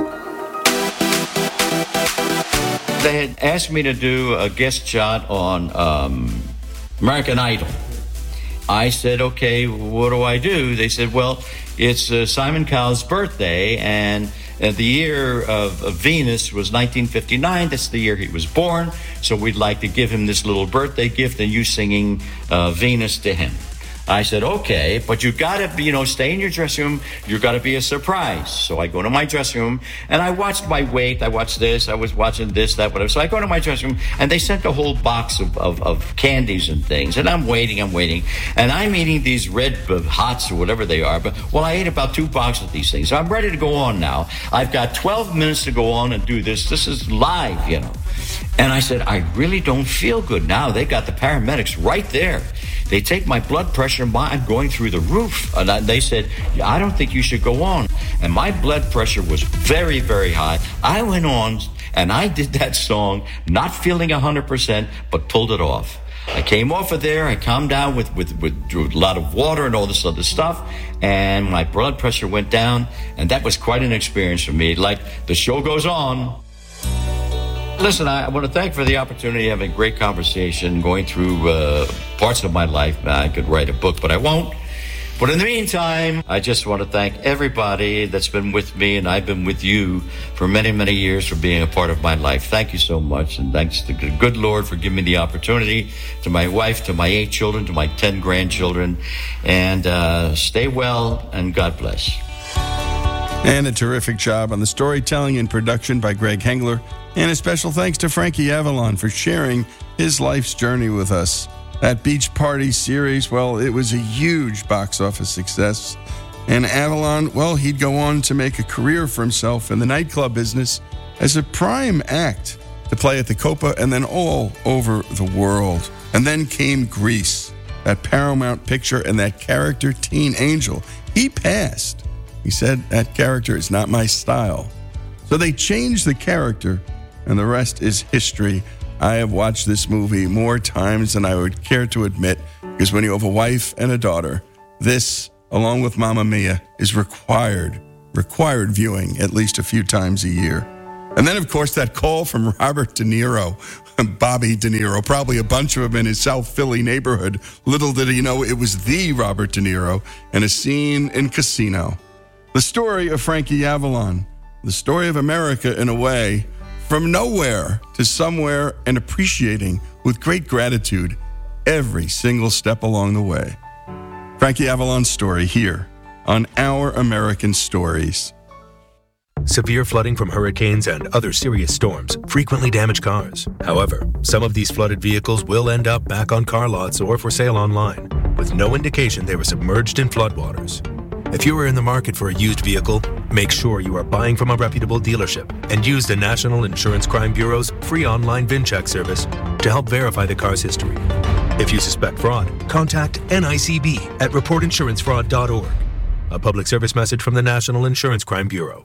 They had asked me to do a guest shot on um, American Idol. I said, okay, what do I do? They said, well, it's uh, Simon Cowell's birthday, and uh, the year of, of Venus was nineteen fifty-nine. That's the year he was born, so we'd like to give him this little birthday gift and you singing uh, Venus to him. I said, okay, but you gotta, you know, stay in your dressing room. You've got to be a surprise. So I go to my dressing room, and I watched my weight. I watched this. I was watching this, that, whatever. So I go to my dressing room, and they sent a whole box of, of, of candies and things. And I'm waiting, I'm waiting. And I'm eating these red uh, hots or whatever they are. But, well, I ate about two boxes of these things. So I'm ready to go on now. I've got twelve minutes to go on and do this. This is live, you know. And I said, I really don't feel good now. They got the paramedics right there. They take my blood pressure, I'm going through the roof. And I, they said, I don't think you should go on. And my blood pressure was very, very high. I went on and I did that song, not feeling one hundred percent, but pulled it off. I came off of there, I calmed down with, with, with a lot of water and all this other stuff, and my blood pressure went down, and that was quite an experience for me. Like, the show goes on. Listen, I want to thank for the opportunity of having a great conversation, going through uh, parts of my life. I could write a book, but I won't. But in the meantime, I just want to thank everybody that's been with me, and I've been with you for many, many years for being a part of my life. Thank you so much, and thanks to the good Lord for giving me the opportunity, to my wife, to my eight children, to my ten grandchildren, and uh, stay well, and God bless. And a terrific job on the storytelling and production by Greg Hengler. And a special thanks to Frankie Avalon for sharing his life's journey with us. That Beach Party series, well, it was a huge box office success. And Avalon, well, he'd go on to make a career for himself in the nightclub business as a prime act to play at the Copa and then all over the world. And then came Grease, that Paramount picture and that character Teen Angel. He passed. He said, that character is not my style. So they changed the character, and the rest is history. I have watched this movie more times than I would care to admit, because when you have a wife and a daughter, this, along with Mamma Mia, is required, required viewing at least a few times a year. And then, of course, that call from Robert De Niro, Bobby De Niro, probably a bunch of them in his South Philly neighborhood. Little did he know it was the Robert De Niro, and a scene in Casino. The story of Frankie Avalon, the story of America in a way, from nowhere to somewhere, and appreciating with great gratitude every single step along the way. Frankie Avalon's story here on Our American Stories. Severe flooding from hurricanes and other serious storms frequently damage cars. However, some of these flooded vehicles will end up back on car lots or for sale online, with no indication they were submerged in floodwaters. If you are in the market for a used vehicle, make sure you are buying from a reputable dealership and use the National Insurance Crime Bureau's free online VIN check service to help verify the car's history. If you suspect fraud, contact N I C B at report insurance fraud dot org. A public service message from the National Insurance Crime Bureau.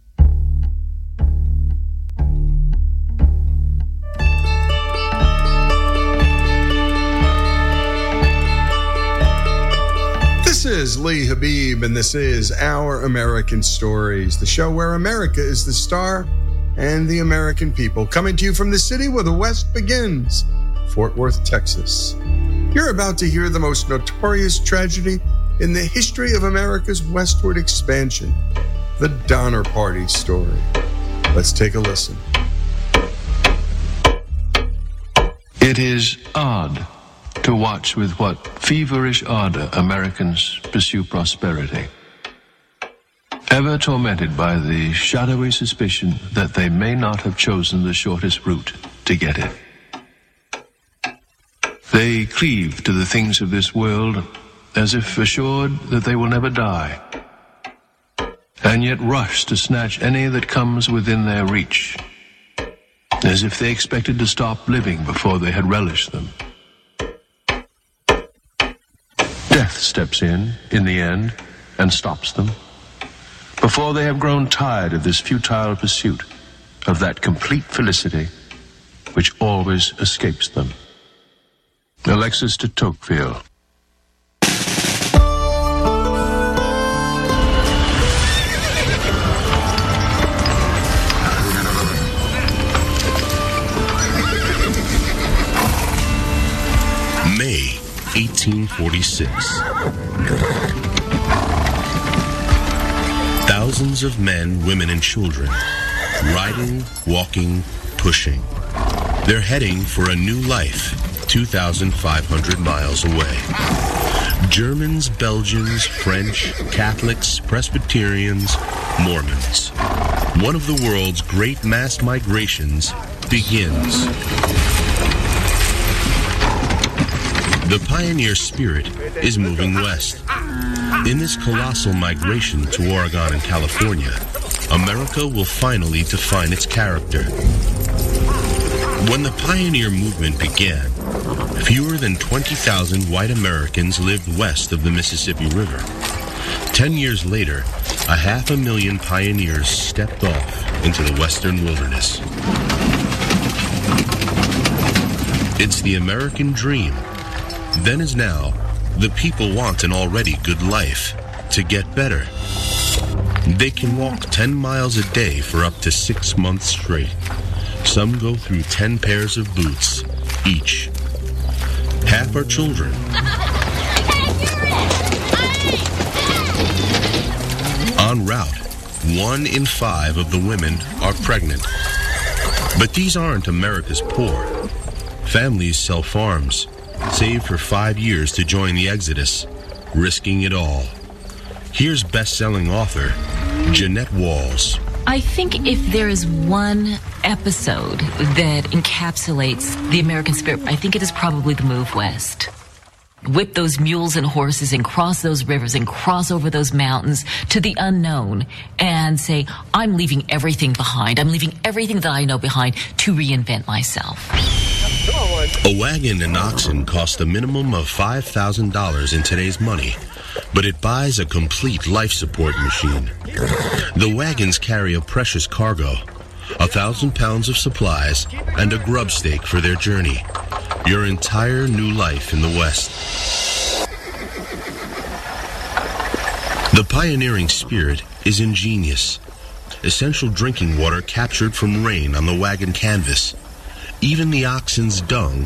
This is Lee Habib, and this is Our American Stories, the show where America is the star and the American people. Coming to you from the city where the West begins, Fort Worth, Texas. You're about to hear the most notorious tragedy in the history of America's westward expansion, the Donner Party story. Let's take a listen. It is odd to watch with what feverish ardor Americans pursue prosperity, ever tormented by the shadowy suspicion that they may not have chosen the shortest route to get it. They cleave to the things of this world as if assured that they will never die, and yet rush to snatch any that comes within their reach, as if they expected to stop living before they had relished them. Death steps in, in the end, and stops them, before they have grown tired of this futile pursuit of that complete felicity which always escapes them. Alexis de Tocqueville. May eighteen forty-six. Thousands of men, women, and children riding, walking, pushing. They're heading for a new life two thousand five hundred miles away. Germans, Belgians, French, Catholics, Presbyterians, Mormons. One of the world's great mass migrations begins. The pioneer spirit is moving west. In this colossal migration to Oregon and California, America will finally define its character. When the pioneer movement began, fewer than twenty thousand white Americans lived west of the Mississippi River. Ten years later, a half a million pioneers stepped off into the western wilderness. It's the American dream. Then as now, the people want an already good life to get better. They can walk ten miles a day for up to six months straight. Some go through ten pairs of boots each. Half are children. En route, one in five of the women are pregnant. But these aren't America's poor. Families sell farms, save for five years to join the exodus, risking it all. Here's best-selling author Jeanette Walls. I think if there is one episode that encapsulates the American spirit, I think it is probably the move west. Whip those mules and horses and cross those rivers and cross over those mountains to the unknown and say, I'm leaving everything behind. I'm leaving everything that I know behind to reinvent myself. A wagon and oxen cost a minimum of five thousand dollars in today's money, but it buys a complete life support machine. The wagons carry a precious cargo, a thousand pounds of supplies, and a grub stake for their journey. Your entire new life in the West. The pioneering spirit is ingenious. Essential drinking water captured from rain on the wagon canvas. Even the oxen's dung